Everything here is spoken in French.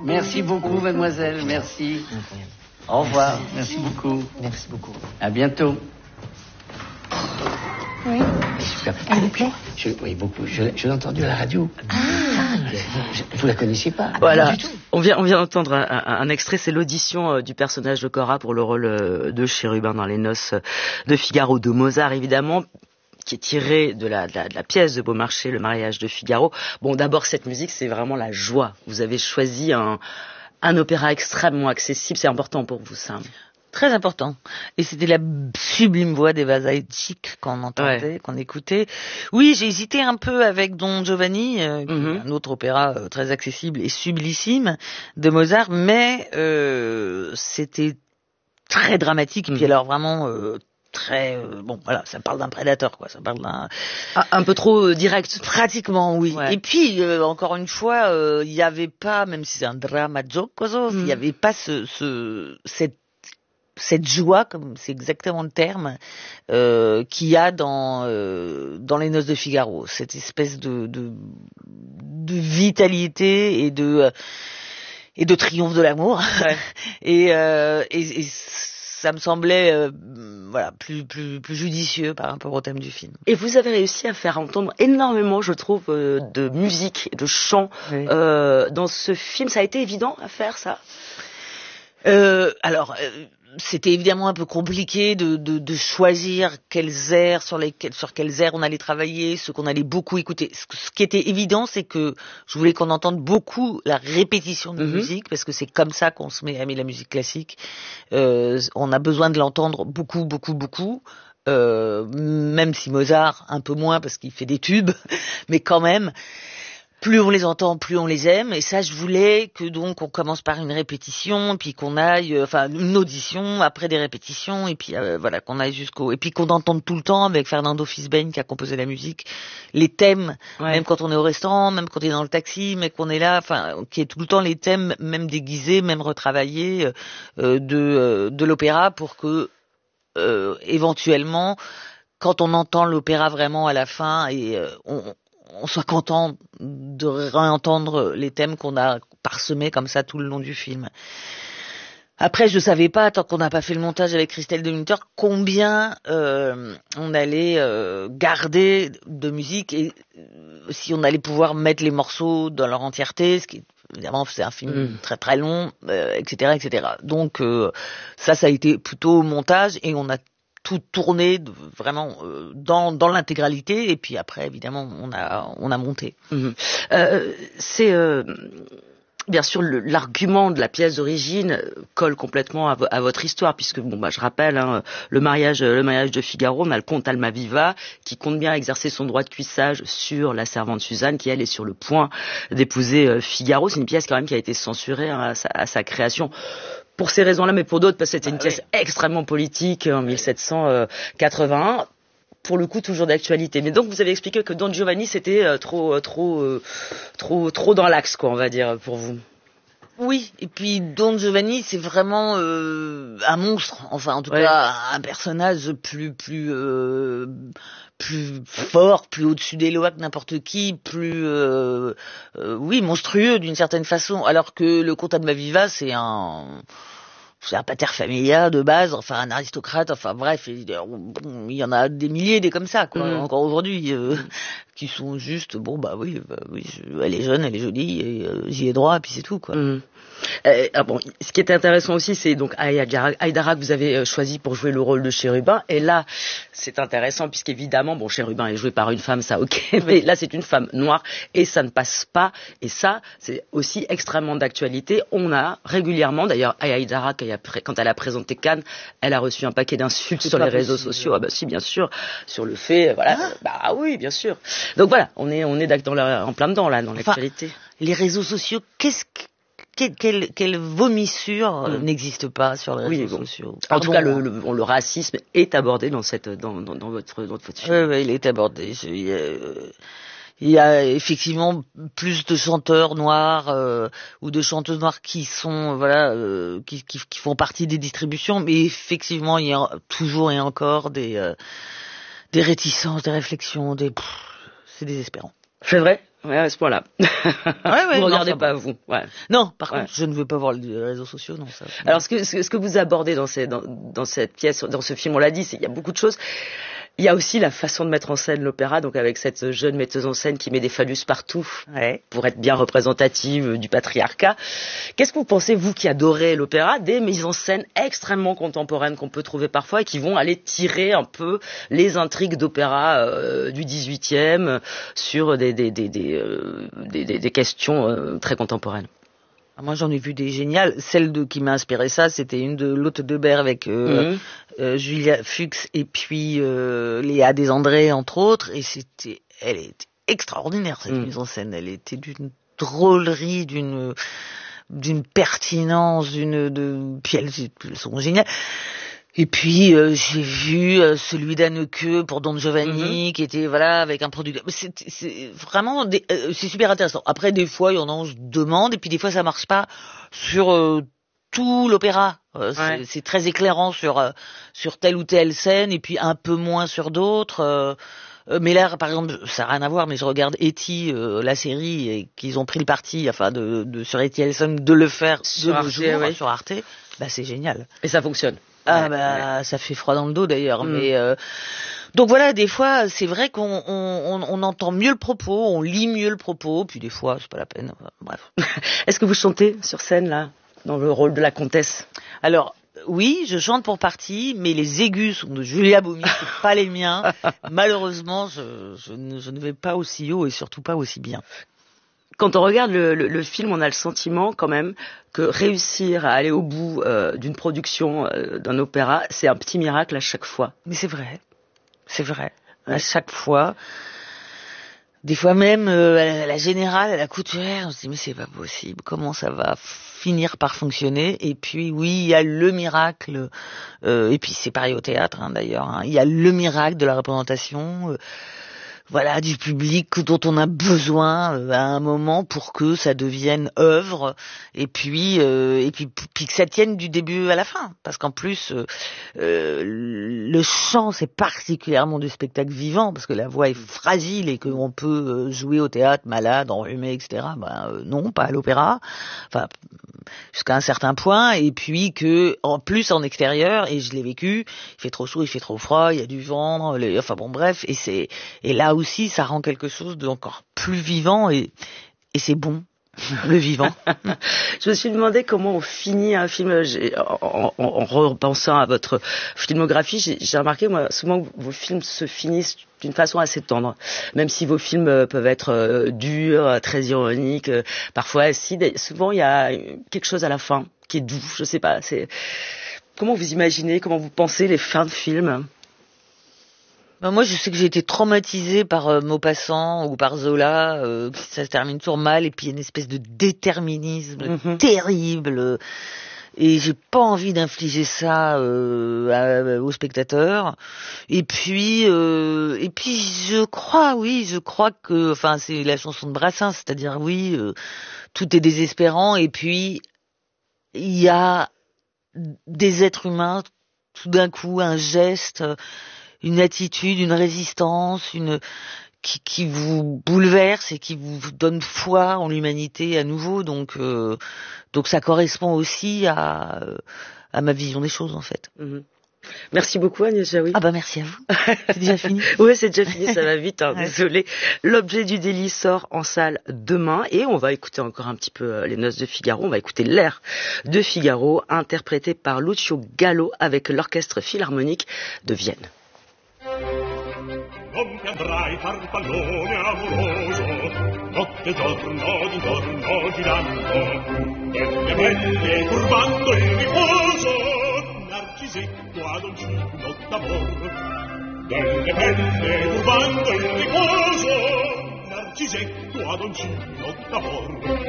Merci beaucoup, mademoiselle. Merci. Au revoir. Merci beaucoup. Merci beaucoup. À bientôt. Oui. Super. Elle vous plaît? Oui, beaucoup. Je l'ai entendu à la radio. Vous la connaissiez pas? Voilà. On vient d'entendre un extrait, c'est l'audition du personnage de Cora pour le rôle de Chérubin dans Les Noces de Figaro de Mozart, évidemment, qui est tiré de la pièce de Beaumarchais, Le mariage de Figaro. Bon, d'abord, cette musique, c'est vraiment la joie. Vous avez choisi un opéra extrêmement accessible. C'est important pour vous, ça? Très important. Et c'était la sublime voix d'Eva Zaïtchik qu'on entendait, qu'on écoutait. Oui, j'ai hésité un peu avec Don Giovanni, qui est un autre opéra très accessible et sublissime de Mozart, mais c'était très dramatique. Et puis alors vraiment très bon, voilà, ça parle d'un prédateur, quoi. Ça parle d'un un peu trop direct. Pratiquement, oui. Ouais. Et puis encore une fois, il y avait pas, même si c'est un drama giocoso, il y avait pas cette joie, comme c'est exactement le terme, qu'il y a dans Les Noces de Figaro, cette espèce de vitalité et de triomphe de l'amour. Ouais. et ça me semblait voilà, plus judicieux par rapport au thème du film. Et vous avez réussi à faire entendre énormément, je trouve, de musique, de chant dans ce film. Ça a été évident à faire, ça? Alors, c'était évidemment un peu compliqué de choisir quels airs sur quels airs on allait travailler, ce qu'on allait beaucoup écouter. Ce qui était évident, c'est que je voulais qu'on entende beaucoup la répétition de musique, parce que c'est comme ça qu'on se met à aimer la musique classique. On a besoin de l'entendre beaucoup, beaucoup, beaucoup. Même si Mozart un peu moins parce qu'il fait des tubes, mais quand même. Plus on les entend, plus on les aime. Et ça, je voulais que donc on commence par une répétition, puis qu'on aille, une audition après des répétitions, et puis voilà, qu'on aille et puis qu'on entende tout le temps avec Fernando Fisben qui a composé la musique, les thèmes, même quand on est au restaurant, même quand on est dans le taxi, mais qu'on est là, enfin, qui est tout le temps les thèmes, même déguisés, même retravaillés de l'opéra, pour que éventuellement, quand on entend l'opéra vraiment à la fin, et on soit content de réentendre les thèmes qu'on a parsemés comme ça tout le long du film. Après, je savais pas, tant qu'on n'a pas fait le montage avec Christelle Deminter, combien on allait garder de musique et si on allait pouvoir mettre les morceaux dans leur entièreté, ce qui évidemment c'est un film très très long, etc., etc. Donc ça a été plutôt au montage et on a tout tourné vraiment dans l'intégralité, et puis après évidemment on a monté. C'est bien sûr l'argument de la pièce d'origine colle complètement à votre histoire, puisque je rappelle le mariage de Figaro, on a le comte Almaviva qui compte bien exercer son droit de cuissage sur la servante Suzanne, qui elle est sur le point d'épouser Figaro. C'est une pièce quand même qui a été censurée à sa création. Pour ces raisons-là, mais pour d'autres, parce que c'était une pièce extrêmement politique en 1781, pour le coup toujours d'actualité. Mais donc vous avez expliqué que Don Giovanni c'était trop dans l'axe, quoi, on va dire, pour vous. Oui, et puis Don Giovanni c'est vraiment un monstre, enfin en tout cas un personnage plus fort, plus au-dessus des lois que n'importe qui, plus monstrueux d'une certaine façon, alors que le comte Almaviva c'est un pater familias de base, enfin un aristocrate, enfin bref, il y en a des milliers des comme ça, quoi, encore aujourd'hui, qui sont juste elle est jeune, elle est jolie, et j'y ai droit, et puis c'est tout, quoi. Ce qui est intéressant aussi, c'est donc Haïdara que vous avez choisi pour jouer le rôle de Chérubin. Et là, c'est intéressant puisqu'évidemment, Chérubin est joué par une femme, ça ok, mais là c'est une femme noire et ça ne passe pas. Et ça, c'est aussi extrêmement d'actualité. On a régulièrement, d'ailleurs, Haïdara, quand elle a présenté Cannes, elle a reçu un paquet d'insultes sur les réseaux sociaux. Si, bien sûr, sur le fait, oui, bien sûr. Donc voilà, on est en plein dedans là, dans l'actualité. Les réseaux sociaux, quelle vomissure n'existe pas sur les réseaux sociaux. En tout cas, le racisme est abordé dans votre film. Oui, il est abordé. Il y a effectivement plus de chanteurs noirs ou de chanteuses noires qui sont qui font partie des distributions, mais effectivement il y a toujours et encore des réticences, des réflexions, c'est désespérant. C'est vrai? Ouais, à ce point-là. Ouais, Vous non, regardez ça pas, va. vous. Ouais. Non, par Ouais. contre, je ne veux pas voir les réseaux sociaux, non, ça. Alors, ce que vous abordez dans cette pièce, dans ce film, on l'a dit, c'est qu'il y a beaucoup de choses. Il y a aussi la façon de mettre en scène l'opéra, donc avec cette jeune metteuse en scène qui met des phallus partout Ouais. pour être bien représentative du patriarcat. Qu'est-ce que vous pensez, vous qui adorez l'opéra, des mises en scène extrêmement contemporaines qu'on peut trouver parfois et qui vont aller tirer un peu les intrigues d'opéra du 18e sur des questions très contemporaines? Moi, j'en ai vu des géniales. Celle qui m'a inspiré ça, c'était une de Lotte Deber avec Julia Fuchs et puis Léa Desandré, entre autres. Et elle était extraordinaire, cette mise en scène. Elle était d'une drôlerie, d'une pertinence, puis elles sont géniales. Et puis j'ai vu celui d'Anneke pour Don Giovanni qui était avec un producteur. C'est vraiment c'est super intéressant. Après des fois il y en a on se demande et puis des fois ça marche pas sur tout l'opéra. C'est très éclairant sur telle ou telle scène et puis un peu moins sur d'autres. Mais là, par exemple, ça n'a rien à voir, mais je regarde E.T., la série, et qu'ils ont pris le parti, sur E.T. Elson, de le faire sur Arte, sur Arte. Bah, c'est génial. Et ça fonctionne. Ça fait froid dans le dos d'ailleurs. Mais donc voilà, des fois, c'est vrai qu'on entend mieux le propos, on lit mieux le propos, puis des fois, c'est pas la peine. Bref. Est-ce que vous chantez sur scène là, dans le rôle de la comtesse? Alors. Oui, je chante pour partie, mais les aigus sont de Julia Baumy, c'est pas les miens. Malheureusement, je ne vais pas aussi haut et surtout pas aussi bien. Quand on regarde le film, on a le sentiment quand même que réussir à aller au bout d'une production d'un opéra, c'est un petit miracle à chaque fois. Mais c'est vrai. À chaque fois. Des fois même, la générale, la couturière, on se dit mais c'est pas possible, comment ça va finir par fonctionner? Et puis oui, il y a le miracle, et puis c'est pareil au théâtre d'ailleurs, il y a le miracle de la représentation, du public dont on a besoin à un moment pour que ça devienne œuvre et puis que ça tienne du début à la fin, parce qu'en plus le chant c'est particulièrement du spectacle vivant parce que la voix est fragile et qu'on peut jouer au théâtre malade, enrhumé, etc. Non, pas à l'opéra, jusqu'à un certain point, et puis que en plus en extérieur, et je l'ai vécu, il fait trop chaud, il fait trop froid, il y a du vent, bref, et là aussi ça rend quelque chose d'encore plus vivant et c'est bon. Le vivant. Je me suis demandé comment on finit un film. En repensant à votre filmographie, j'ai remarqué moi souvent que vos films se finissent d'une façon assez tendre, même si vos films peuvent être durs, très ironiques, parfois souvent il y a quelque chose à la fin qui est doux. Je sais pas. Comment vous imaginez, comment vous pensez les fins de films? Moi, je sais que j'ai été traumatisée par Maupassant ou par Zola, ça se termine toujours mal, et puis il y a une espèce de déterminisme terrible, et j'ai pas envie d'infliger ça aux spectateurs. Et puis je crois que, c'est la chanson de Brassens, c'est-à-dire tout est désespérant, et puis il y a des êtres humains, tout d'un coup, un geste, une attitude, une résistance, qui vous bouleverse et qui vous donne foi en l'humanité à nouveau. Donc ça correspond aussi à ma vision des choses en fait. Merci beaucoup Agnès Jaoui. Merci à vous. C'est déjà fini. Oui, c'est déjà fini, ça va vite, désolé. L'objet du délit sort en salle demain et on va écouter encore un petit peu les Noces de Figaro. On va écouter l'air de Figaro interprété par Lucio Gallo avec l'orchestre philharmonique de Vienne. Non ti andrai farfallone amoroso, notte e giorno d'intorno girando, delle belle turbando il riposo, Narcisetto ad un ciclo d'amor. Delle belle turbando il riposo, Narcisetto ad un ciclo d'amor.